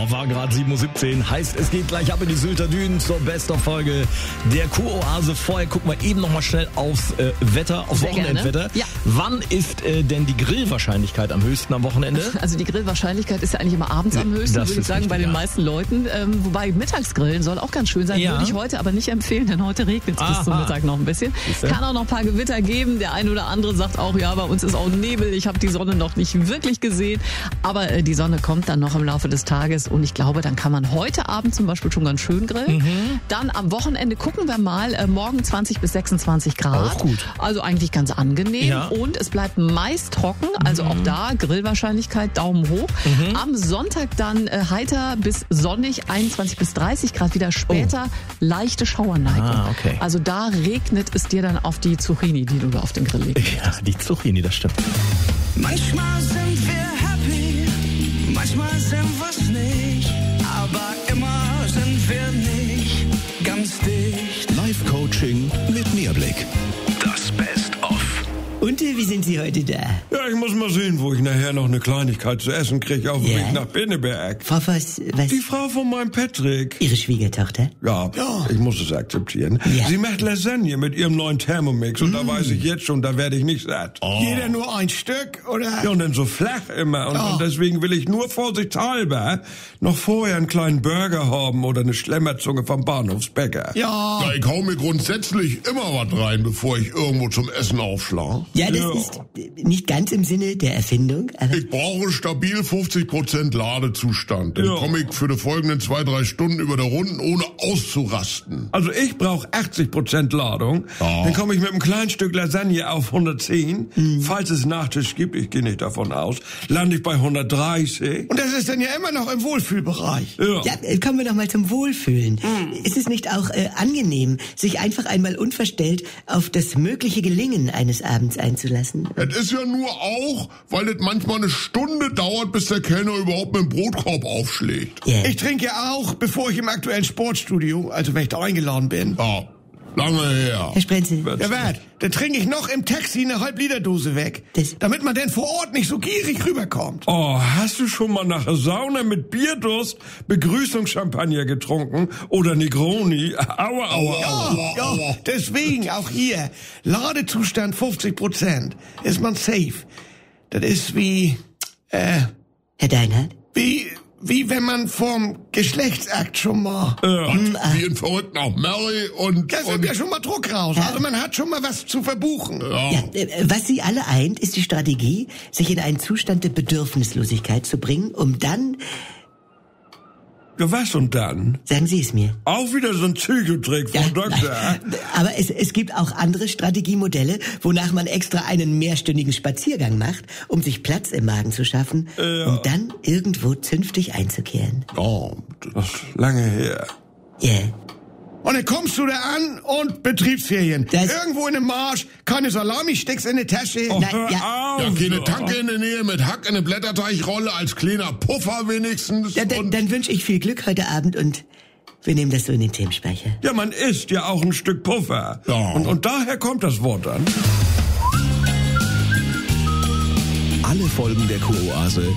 Genau, war gerade 7:17 Uhr. Heißt, es geht gleich ab in die Sylter Dünen zur Best-of-Folge der Kuroase. Vorher gucken wir eben nochmal schnell aufs Wetter, aufs Wochenendwetter. Ja. Wann ist denn die Grillwahrscheinlichkeit am höchsten am Wochenende? Also die Grillwahrscheinlichkeit ist ja eigentlich immer abends am höchsten, Das würde ich ist sagen, richtig, bei den ja. meisten Leuten. Wobei Mittagsgrillen soll auch ganz schön sein, Ja. würde ich heute aber nicht empfehlen, denn heute regnet es bis zum Mittag noch ein bisschen. Siehste? Kann auch noch ein paar Gewitter geben. Der eine oder andere sagt auch, ja, bei uns ist auch Nebel. Ich habe die Sonne noch nicht wirklich gesehen. Aber die Sonne kommt dann noch im Laufe des Tages und ich glaube, dann kann man heute Abend zum Beispiel schon ganz schön grillen. Dann am Wochenende gucken wir mal, morgen 20 bis 26 Grad. Auch gut. Also eigentlich ganz angenehm. Ja. Und es bleibt meist trocken, also auch da Grillwahrscheinlichkeit Daumen hoch. Am Sonntag dann heiter bis sonnig, 21 bis 30 Grad, wieder später leichte Schauerneigung. Okay. Also da regnet es dir dann auf die Zucchini, die du da auf den Grill legst. Ja, die Zucchini, das stimmt. Manchmal sind wir happy, manchmal sind wir's nicht, aber immer sind wir nicht ganz dicht. Live-Coaching mit Mehrblick. Das Best-of. Und wie sind Sie heute da? Ja, ich muss mal sehen, wo ich nachher noch eine Kleinigkeit zu essen kriege auf dem Ja? Weg nach Pinneberg. Frau Voss, was? Die Frau von meinem Patrick. Ihre Schwiegertochter? Ja, ich muss es akzeptieren. Ja. Sie macht Lasagne mit ihrem neuen Thermomix und da weiß ich jetzt schon, da werde ich nicht satt. Jeder nur ein Stück, oder? Ja, und dann so flach immer. Und deswegen will ich nur vorsichtshalber noch vorher einen kleinen Burger haben oder eine Schlemmerzunge vom Bahnhofsbäcker. Ja. Ja, ich hau mir grundsätzlich immer was rein, bevor ich irgendwo zum Essen aufschlage. Ja, das Ja. ist nicht ganz im Sinne der Erfindung, aber Ich brauche stabil 50% Ladezustand. Dann Ja. komme ich für die folgenden 2-3 Stunden über der Runden, ohne auszurasten. Also ich brauche 80% Ladung. Ja. Dann komme ich mit einem kleinen Stück Lasagne auf 110. Falls es Nachtisch gibt, ich gehe nicht davon aus, lande ich bei 130. Und das ist dann ja immer noch im Wohlfühlbereich. ja, kommen wir doch mal zum Wohlfühlen. Ist es nicht auch angenehm, sich einfach einmal unverstellt auf das mögliche Gelingen eines Abends einzulassen? Es ist ja nur auch, weil es manchmal eine Stunde dauert, bis der Kellner überhaupt mit dem Brotkorb aufschlägt. Ja. Ich trinke ja auch, bevor ich im aktuellen Sportstudio, also wenn ich da eingeladen bin. Ja, lange her. Herr Sprenzel, Ja, wart, dann trinke ich noch im Taxi eine Halb-Liter-Dose weg, Das- damit man denn vor Ort nicht so gierig rüberkommt. Oh, hast du schon mal nach der Sauna mit Bierdurst Begrüßungschampagner getrunken? Oder Negroni? Aua, aua, aua. Ja, deswegen auch hier. Ladezustand 50%. Ist man safe. Das ist wie Herr Deinhardt? wie wenn man vorm Geschlechtsakt schon mal... Wie ein Verrückt nach Mary und... Da sind ja schon mal Druck raus. Also man hat schon mal was zu verbuchen. Ja, was Sie alle eint, ist die Strategie, sich in einen Zustand der Bedürfnislosigkeit zu bringen, um dann, Ja, was und dann? sagen Sie es mir. Auch wieder so ein Psychotrick vom Doktor. Aber es gibt auch andere Strategiemodelle, wonach man extra einen mehrstündigen Spaziergang macht, um sich Platz im Magen zu schaffen, um dann irgendwo zünftig einzukehren. Oh, das ist lange her. Ja. Und dann kommst du da an und Betriebsferien. Das- Irgendwo in dem Marsch, keine Salami, steckst in die Tasche. Oh, Nein, hör ja. auf. Ja, keine Tanke in der Nähe mit Hack in eine Blätterteichrolle als kleiner Puffer wenigstens. Ja, dann wünsche ich viel Glück heute Abend und wir nehmen das so in den Themenspeicher. Ja, man isst ja auch ein Stück Puffer. Ja. Und daher kommt das Wort dann. Alle Folgen der Kuroase